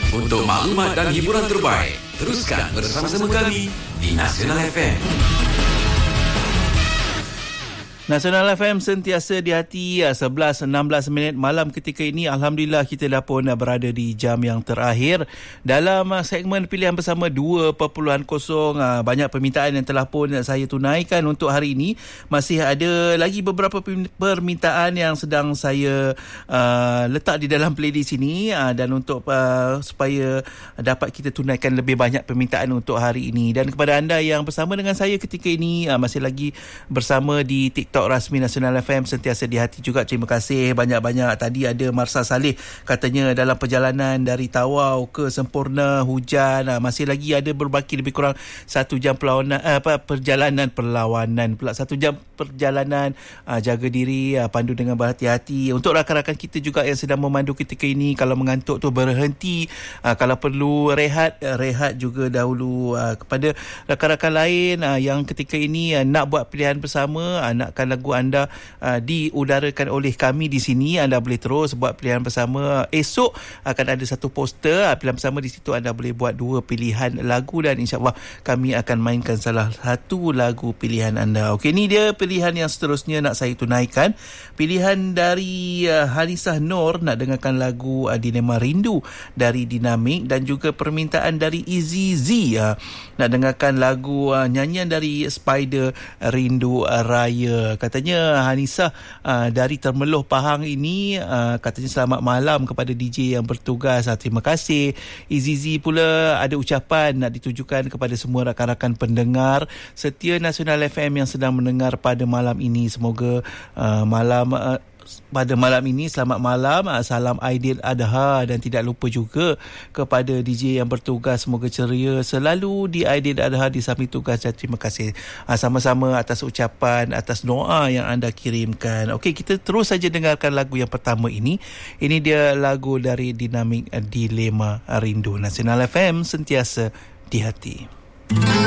Untuk maklumat dan hiburan terbaik, teruskan bersama-sama kami di Nasional FM. Nasional FM sentiasa di hati. 11.16 minit malam ketika ini. Alhamdulillah kita dah pun berada di jam yang terakhir dalam segmen pilihan bersama 2.0. Banyak permintaan yang telah pun saya tunaikan untuk hari ini. Masih ada lagi beberapa permintaan yang sedang saya letak di dalam playlist ini, dan untuk supaya dapat kita tunaikan lebih banyak permintaan untuk hari ini. Dan kepada anda yang bersama dengan saya ketika ini, masih lagi bersama di TikTok rasmi Nasional FM sentiasa di hati juga. Terima kasih banyak-banyak. Tadi ada Marsa Saleh katanya dalam perjalanan dari Tawau ke Sempurna hujan. Masih lagi ada berbaki lebih kurang 1 jam perjalanan perlawanan pula. 1 jam perjalanan. Jaga diri, pandu dengan berhati-hati. Untuk rakan-rakan kita juga yang sedang memandu ketika ini, kalau mengantuk tu berhenti, kalau perlu rehat juga dahulu. Kepada rakan-rakan lain yang ketika ini nak buat pilihan bersama, nakkan lagu anda diudarakan oleh kami di sini, anda boleh terus buat pilihan bersama. Esok akan ada satu poster pilihan bersama. Di situ anda boleh buat 2 pilihan lagu dan insyaAllah kami akan mainkan salah satu lagu pilihan anda. Okey, ini dia pilihan yang seterusnya nak saya tunaikan. Pilihan dari Hanisah Nur nak dengarkan lagu Dilema Rindu dari Dinamik, dan juga permintaan dari Easy Z nak dengarkan lagu nyanyian dari Spider Rindu Raya. Katanya Hanisah dari Termeloh Pahang ini, katanya selamat malam kepada DJ yang bertugas. Terima kasih. Izizi pula ada ucapan nak ditujukan kepada semua rakan-rakan pendengar setia Nasional FM yang sedang mendengar pada malam ini. Semoga pada malam ini selamat malam, salam Aidil Adha, dan tidak lupa juga kepada DJ yang bertugas, semoga ceria selalu di Aidil Adha di samping tugas, dan terima kasih sama-sama atas ucapan, atas doa yang anda kirimkan. Okey, kita terus saja dengarkan lagu yang pertama ini. Ini dia lagu dari Dinamik, Dilema Rindu. Nasional FM sentiasa di hati.